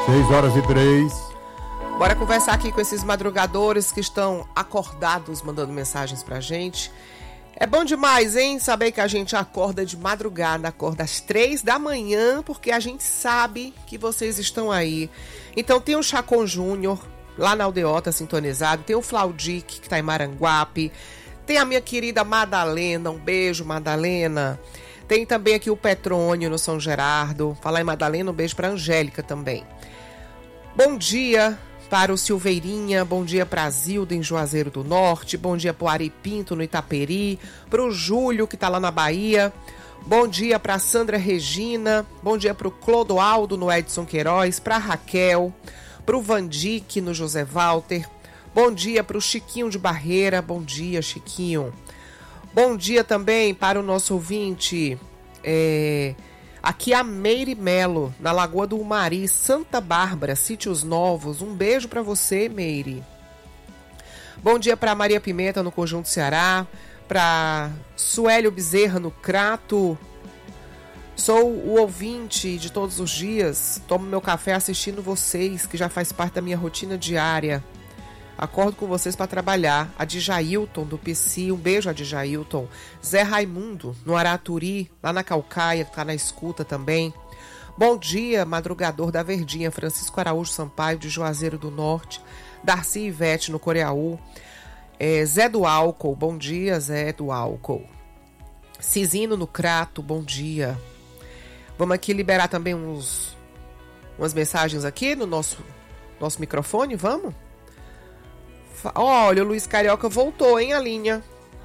6h03. Bora conversar aqui com esses madrugadores que estão acordados, mandando mensagens pra gente. É bom demais, hein? Saber que a gente acorda de madrugada, acorda às 3 da manhã, porque a gente sabe que vocês estão aí. Então tem o Chacon Júnior, lá na Aldeota, sintonizado. Tem o Flaudic, que tá em Maranguape. Tem a minha querida Madalena, um beijo, Madalena. Tem também aqui o Petrônio, no São Gerardo. Falar em Madalena, um beijo pra Angélica também. Bom dia para o Silveirinha, bom dia para a Zilda em Juazeiro do Norte, bom dia para o Ari Pinto no Itaperi, para o Júlio que está lá na Bahia, bom dia para a Sandra Regina, bom dia para o Clodoaldo no Edson Queiroz, para a Raquel, para o Vandique no José Walter, bom dia para o Chiquinho de Barreira, bom dia Chiquinho, bom dia também para o nosso ouvinte, aqui a Meire Melo, na Lagoa do Umari, Santa Bárbara, Sítios Novos. Um beijo para você, Meire. Bom dia para Maria Pimenta, no Conjunto Ceará. Para Suélio Bezerra, no Crato. Sou o ouvinte de todos os dias. Tomo meu café assistindo vocês, que já faz parte da minha rotina diária. Acordo com vocês para trabalhar. A Djailton, do PC, um beijo a Djailton. Zé Raimundo, no Araturi, lá na Calcaia, que tá na escuta também. Bom dia, madrugador da Verdinha, Francisco Araújo Sampaio, de Juazeiro do Norte. Darcy Ivete, no Coreaú. Zé do Álcool, bom dia, Zé do Álcool. Cisino, no Crato, bom dia. Vamos aqui liberar também umas mensagens aqui no nosso microfone, vamos? Olha, o Luiz Carioca voltou, hein, a linha.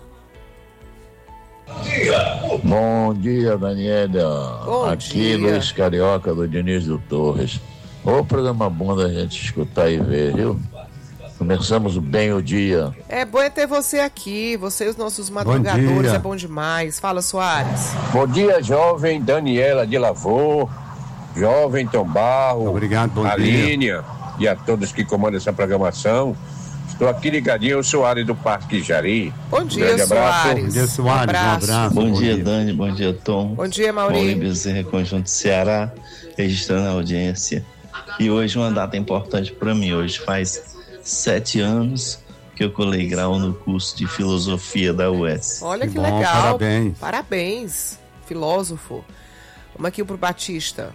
Bom dia, Daniela. Bom Aqui, dia. Luiz Carioca, do Diniz do Torres. Ô, programa bom da gente escutar e ver, viu? Começamos bem o dia. É bom ter você aqui, você e os nossos madrugadores, é bom demais. Fala, Soares. Bom dia, jovem Daniela de Lavor, jovem Tom Barro, Obrigado, bom Alínia e a todos que comandam essa programação. Estou aqui ligadinho, eu sou Ari do Parque Jari. Bom dia, grande abraço. Soares. Bom dia, Soares. Um abraço. Bom dia, Dani. Bom dia, Tom. Bom dia, Mauri. Mauri Bezerra, Conjunto Ceará, registrando a audiência. E hoje uma data importante para mim. Hoje faz 7 anos que eu colei grau no curso de filosofia da UES. Olha que bom, legal. parabéns. Parabéns, filósofo. Vamos aqui pro Batista.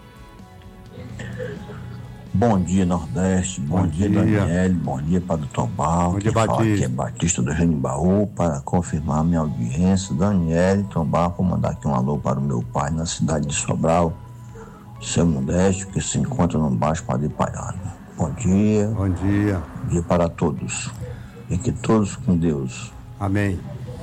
Bom dia, Nordeste. Bom dia, Daniel. Bom dia para o Tombal. Bom dia, Batista. Batista. Aqui é Batista do Renimbaú. Para confirmar minha audiência, Daniel e Tombal, vou mandar aqui um alô para o meu pai na cidade de Sobral, seu Modeste, que se encontra no Baixo Padre Paiano. Bom dia. Bom dia. Bom dia para todos. Fiquem todos com Deus. Amém.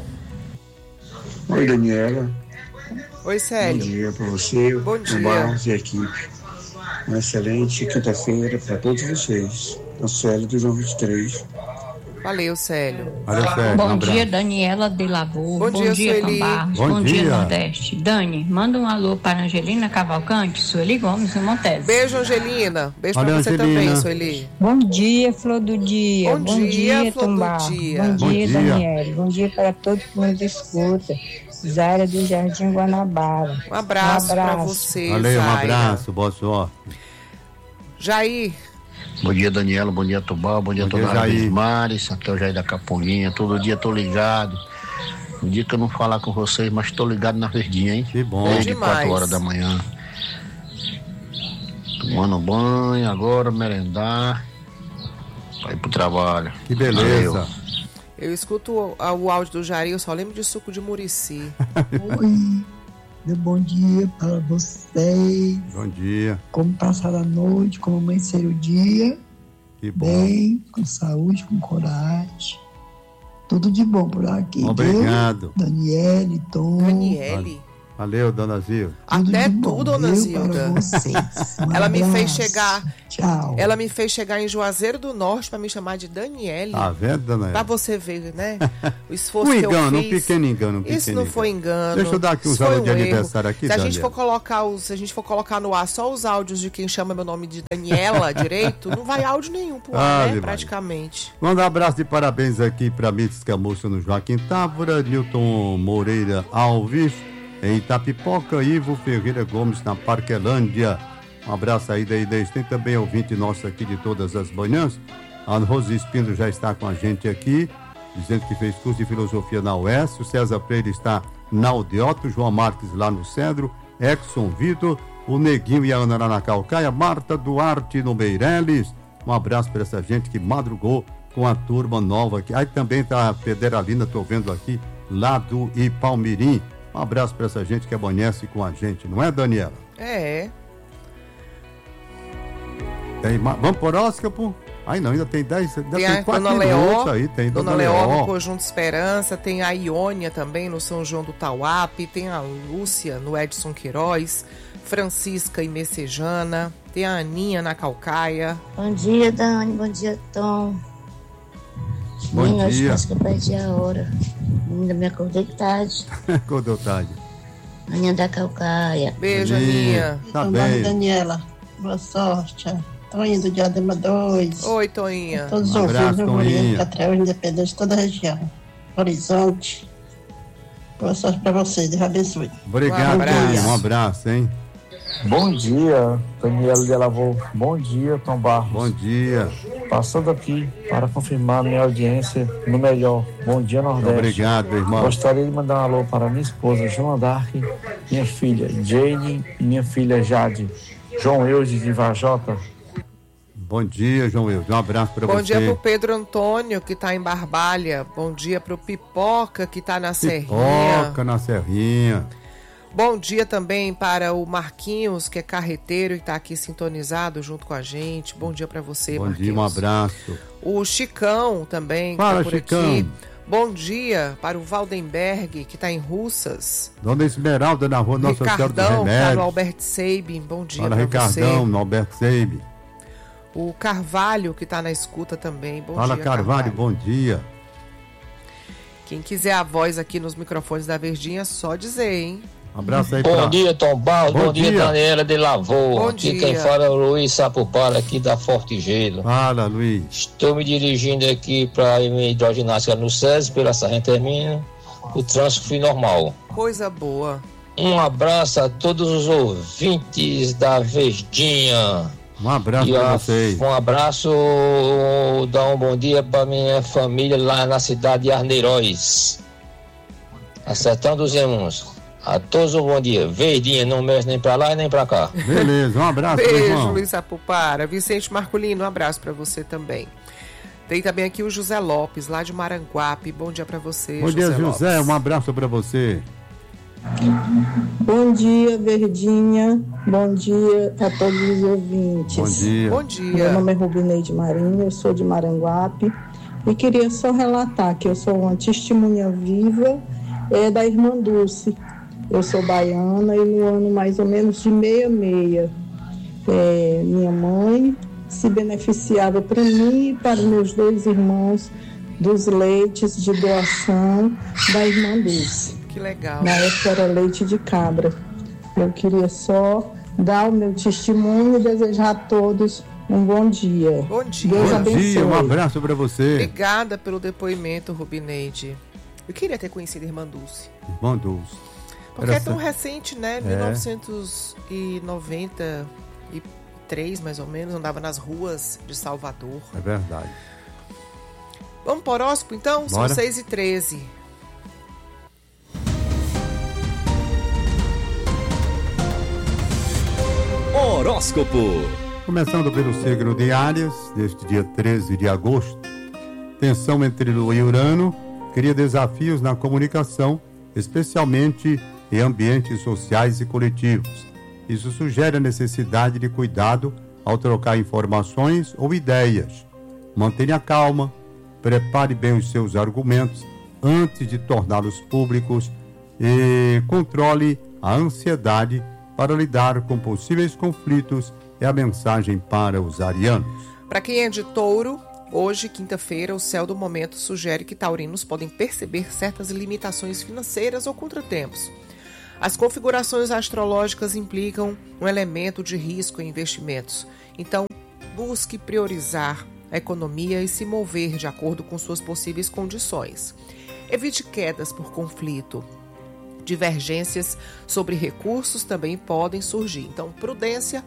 Oi, Daniela. Oi, Célio. Bom dia para você, Bom dia. Barros e a equipe. Uma excelente quinta-feira para todos vocês. O Célio do João 23. Valeu, Célio. Valeu, Sérgio. Bom dia, Daniela de Lavor. Bom dia, Sueli. Tom Barros. Bom dia. Nordeste. Dani, manda um alô para Angelina Cavalcante, Sueli Gomes, no Montes. Beijo, Angelina. Beijo Valeu, pra você Angelina. também, Sueli. Bom dia, Flor do Dia. Bom dia, Flor do Tombar. Dia. Bom Bom dia, dia. Daniel. Bom dia para todos que nos escutam. Zaira do Jardim Guanabara. Um abraço pra abraço. você, Valeu, um Zaira. abraço, boa sorte. Jair. Bom dia, Daniela. Bom dia, Tubal. Bom dia, Bom dia, toda a Jair. Mares. Aqui é o Jair da Capolinha. Todo dia tô ligado. Um dia que eu não falar com vocês, mas tô ligado na Verdinha, hein? Que bom. Desde demais. 4 horas da manhã. Tomando banho, agora merendar. Pra ir pro trabalho. Que beleza. Valeu. Eu escuto o áudio do Jair, eu só lembro de suco de murici. Oi, meu bom dia para vocês. Bom dia. Como passaram a noite, como amanheceram o dia. Que bom. Bem, com saúde, com coragem. Tudo de bom por aqui. Obrigado. Viu? Daniele, Tom. Daniele. Valeu, dona Zilda. Até de tu, bom, dona viu, Zilda. para vocês. Um Ela me fez abraço. chegar. Tchau. Ela me fez chegar em Juazeiro do Norte pra me chamar de Daniele. Tá vendo, dona Pra Ela? você ver, né? O esforço Um que eu engano, um fiz. pequeno engano. Isso não foi engano. Deixa eu dar aqui uns Isso foi áudios de um erro. aniversário aqui, Se a gente Daniela. se a gente for colocar no ar só os áudios de quem chama meu nome de Daniela direito, não vai áudio nenhum pro ar, Ave né? Maria. Praticamente. Manda um abraço de parabéns aqui pra Mites Camuça no Joaquim Távora, Newton Moreira Alves, em Itapipoca, Ivo Ferreira Gomes na Parquelândia, Um abraço aí da Inês. Tem também ouvinte nosso aqui de todas as manhãs. A Rosi Espino já está com a gente aqui, dizendo que fez curso de filosofia na UES. O César Freire está na Aldeota, o João Marques lá no Cedro, Exxon Vitor, o Neguinho e a Ana lá na Calcaia, Marta Duarte no Meireles. Um abraço para essa gente que madrugou com a turma nova aqui. Aí também tá a Federalina, tô vendo aqui, lá do Ipalmirim. Um abraço para essa gente que amanhece com a gente, não é, Daniela? É. Vamos por horóscopo? Aí não, ainda tem 10, ainda tem 4 Dona minutos aí. Tem Dona Leó no Conjunto Esperança, tem a Iônia também no São João do Tauape, tem a Lúcia no Edson Queiroz, Francisca e Messejana, tem a Aninha na Calcaia. Bom dia, Dani, bom dia, Tom. Bom dia. Acho que eu perdi a hora. Ainda me acordei tarde. Acordou tarde. Aninha da Calcaia. Beijo, Aninha. Tá bem. Daniela, boa sorte. Toinha do Diadema 2. Oi, Toinha. Todos os ouvintes do Murilo, Catrel, Independente, de toda a região. Horizonte. Boa sorte pra vocês, Deus abençoe. Obrigado, Toinha. Um abraço, hein? Bom dia, Daniela de Lavô. Bom dia, Tom Barros. Bom dia. Passando aqui para confirmar minha audiência no melhor. Bom dia, Nordeste. Obrigado, meu irmão. Gostaria de mandar um alô para minha esposa, Joana Dark, minha filha, Jane, e minha filha, Jade. João Eudes de Vajota. Bom dia, João Eudes. Um abraço para você. Bom dia pro Pedro Antônio, que tá em Barbalha. Bom dia pro Pipoca, que tá na Serrinha. Pipoca na Serrinha. Bom dia também para o Marquinhos, que é carreteiro e está aqui sintonizado junto com a gente. Bom dia para você, Bom Marquinhos. dia, um abraço. O Chicão também, Fala, tá por Chicão. aqui. Bom dia para o Valdenberg, que está em Russas. Dona Esmeralda na rua Nossa Senhora do Ricardão, Remédio. tá no Albert Seibin. Bom dia Fala, para Ricardão, você. no Albert Seibin. O Carvalho, que está na escuta também. Bom Fala, dia, Carvalho, bom dia. Quem quiser a voz aqui nos microfones da Verdinha, é só dizer, hein? Um abraço aí Bom dia, Tom Barros. Bom dia, Daniela de Lavô. Bom aqui dia. quem fala é o Luiz Sapupara, aqui da Forte Gelo. Fala, Luiz. Estou me dirigindo aqui para a hidroginástica no SESI, pela Sargento Hermínio. O trânsito foi normal. Coisa boa. Um abraço a todos os ouvintes da Verdinha. Um abraço para vocês. Um abraço, dá um bom dia para minha família lá na cidade de Arneiroz. Acertando os irmãos. A todos um bom dia. Verdinha, não mexe nem pra lá e nem pra cá. Beleza, um abraço, meu Beijo, irmão. Luiz Sapupara. Vicente Marculino, um abraço pra você também. Tem também aqui o José Lopes, lá de Maranguape. Bom dia pra você, Bom dia, José. Lopes. Um abraço para você. Bom dia, Verdinha. Bom dia a todos os ouvintes. Bom dia. Bom dia. Meu nome é Rubineide Marinho, eu sou de Maranguape. E queria só relatar que eu sou uma testemunha viva da Irmã Dulce. Eu sou baiana e no ano mais ou menos de 66, minha mãe se beneficiava para mim e para meus 2 irmãos dos leites de doação da Irmã Dulce. Que legal. Na época era leite de cabra. Eu queria só dar o meu testemunho e desejar a todos um bom dia. Bom dia. Deus Bom abençoe. dia, um abraço para você. Obrigada pelo depoimento, Rubineide. Eu queria ter conhecido a Irmã Dulce. Irmã Dulce. Porque é tão recente, né? 1993, mais ou menos, andava nas ruas de Salvador. É verdade. Vamos para o horóscopo, então? Bora. São 6h13. Horóscopo. Começando pelo signo de Áries, deste dia 13 de agosto. Tensão entre Lua e Urano cria desafios na comunicação, especialmente em ambientes sociais e coletivos. Isso sugere a necessidade de cuidado ao trocar informações ou ideias. Mantenha calma, prepare bem os seus argumentos antes de torná-los públicos e controle a ansiedade para lidar com possíveis conflitos. É a mensagem para os arianos. Para quem é de Touro, hoje, quinta-feira, o céu do momento sugere que taurinos podem perceber certas limitações financeiras ou contratempos. As configurações astrológicas implicam um elemento de risco em investimentos. Então, busque priorizar a economia e se mover de acordo com suas possíveis condições. Evite quedas por conflito. Divergências sobre recursos também podem surgir. Então, prudência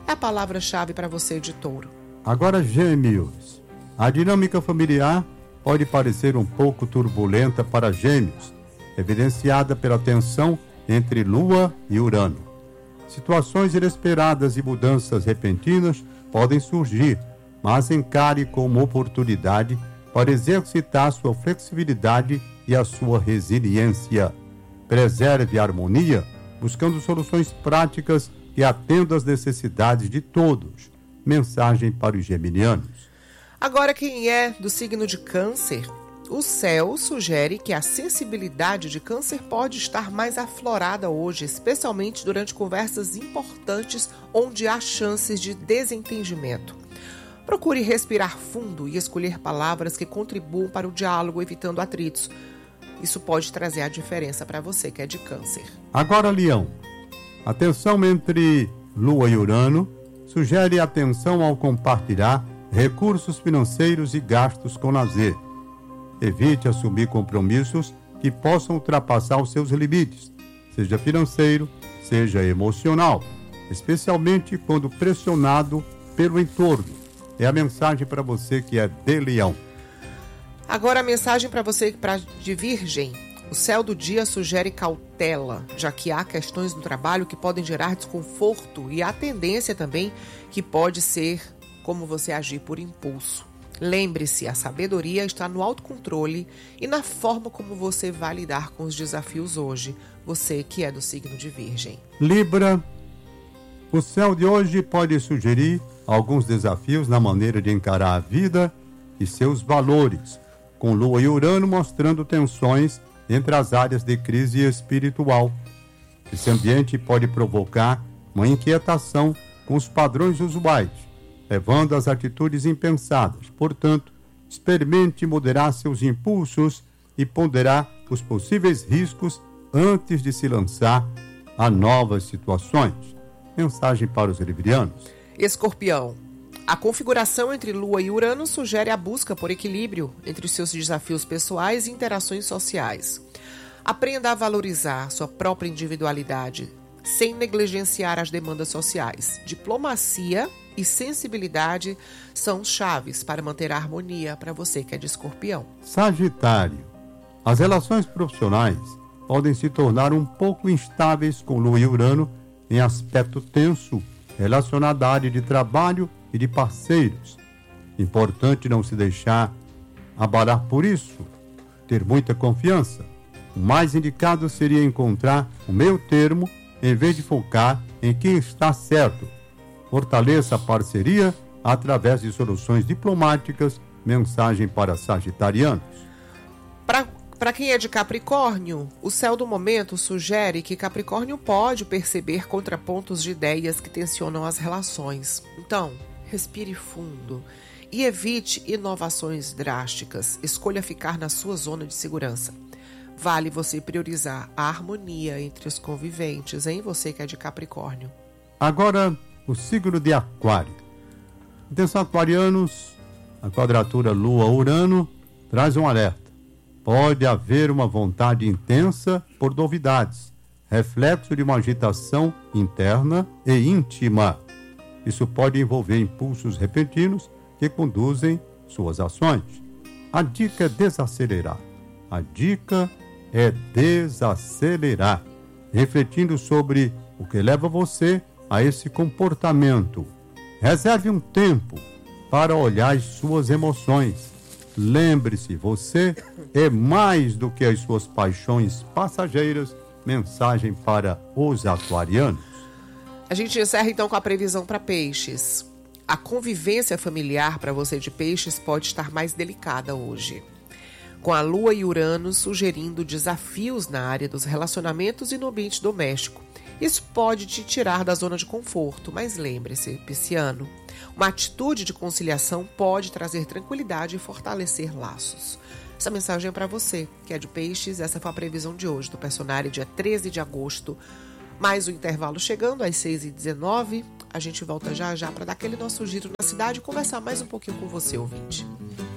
é a palavra-chave para você de Touro. Agora, Gêmeos. A dinâmica familiar pode parecer um pouco turbulenta para Gêmeos, evidenciada pela tensão entre Lua e Urano. Situações inesperadas e mudanças repentinas podem surgir, mas encare como oportunidade para exercitar sua flexibilidade e a sua resiliência. Preserve a harmonia, buscando soluções práticas que atendam às necessidades de todos. Mensagem para os geminianos. Agora, quem é do signo de Câncer, o céu sugere que a sensibilidade de Câncer pode estar mais aflorada hoje, especialmente durante conversas importantes onde há chances de desentendimento. Procure respirar fundo e escolher palavras que contribuam para o diálogo, evitando atritos. Isso pode trazer a diferença para você que é de Câncer. Agora, Leão. A tensão entre Lua e Urano sugere atenção ao compartilhar recursos financeiros e gastos com lazer. Evite assumir compromissos que possam ultrapassar os seus limites, seja financeiro, seja emocional, especialmente quando pressionado pelo entorno. É a mensagem para você que é de Leão. Agora a mensagem para você de Virgem. O céu do dia sugere cautela, já que há questões no trabalho que podem gerar desconforto e há tendência também que pode ser como você agir por impulso. Lembre-se, a sabedoria está no autocontrole e na forma como você vai lidar com os desafios hoje, você que é do signo de Virgem. Libra, o céu de hoje pode sugerir alguns desafios na maneira de encarar a vida e seus valores, com Lua e Urano mostrando tensões entre as áreas de crise espiritual. Esse ambiente pode provocar uma inquietação com os padrões usuais, levando às atitudes impensadas. Portanto, experimente moderar seus impulsos e ponderar os possíveis riscos antes de se lançar a novas situações. Mensagem para os librianos. Escorpião. A configuração entre Lua e Urano sugere a busca por equilíbrio entre os seus desafios pessoais e interações sociais. Aprenda a valorizar sua própria individualidade, sem negligenciar as demandas sociais. Diplomacia e sensibilidade são chaves para manter a harmonia para você que é de Escorpião. Sagitário. As relações profissionais podem se tornar um pouco instáveis com Lua e Urano em aspecto tenso relacionado à área de trabalho e de parceiros. Importante não se deixar abalar por isso, ter muita confiança. O mais indicado seria encontrar o meio termo em vez de focar em quem está certo. Fortaleça a parceria através de soluções diplomáticas. Mensagem para sagitarianos. Para quem é de Capricórnio, o céu do momento sugere que Capricórnio pode perceber contrapontos de ideias que tensionam as relações. Então, respire fundo e evite inovações drásticas. Escolha ficar na sua zona de segurança. Vale você priorizar a harmonia entre os conviventes, hein? Você que é de Capricórnio. Agora, o signo de Aquário. Atenção, aquarianos, a quadratura Lua-Urano traz um alerta. Pode haver uma vontade intensa por novidades, reflexo de uma agitação interna e íntima. Isso pode envolver impulsos repentinos que conduzem suas ações. A dica é desacelerar. Refletindo sobre o que leva você a esse comportamento. Reserve um tempo para olhar as suas emoções. Lembre-se, você é mais do que as suas paixões passageiras. Mensagem para os aquarianos. A gente encerra então com a previsão para peixes. A convivência familiar para você de peixes pode estar mais delicada hoje, com a Lua e Urano sugerindo desafios na área dos relacionamentos e no ambiente doméstico. Isso pode te tirar da zona de conforto, mas lembre-se, pisciano, uma atitude de conciliação pode trazer tranquilidade e fortalecer laços. Essa mensagem é para você, que é de peixes. Essa foi a previsão de hoje, do Personário, dia 13 de agosto. Mais o intervalo chegando às 6h19. A gente volta já para dar aquele nosso giro na cidade e conversar mais um pouquinho com você, ouvinte.